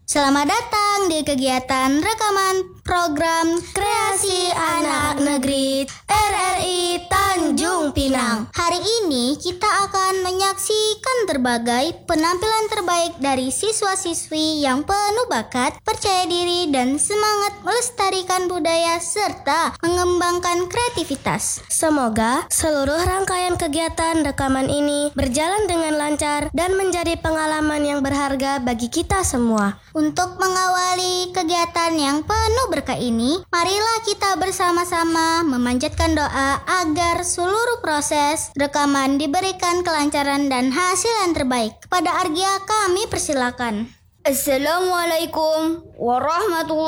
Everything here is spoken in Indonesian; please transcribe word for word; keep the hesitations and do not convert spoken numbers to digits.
Selamat datang di kegiatan rekaman program Kreasi Anak Negeri R R I Tanjung Pinang. Hari ini kita akan menyaksikan berbagai penampilan terbaik dari siswa-siswi yang penuh bakat, percaya diri, dan semangat melestarikan budaya serta mengembangkan kreativitas. Semoga seluruh rangkaian kegiatan rekaman ini berjalan dengan lancar dan menjadi pengalaman yang berharga bagi kita semua. Untuk mengawali kegiatan yang penuh berkah ini, marilah kita bersama-sama memanjatkan doa agar seluruh proses rekaman diberikan kelancaran dan hasil yang terbaik. Kepada Argia kami persilakan. Assalamualaikum warahmatullahi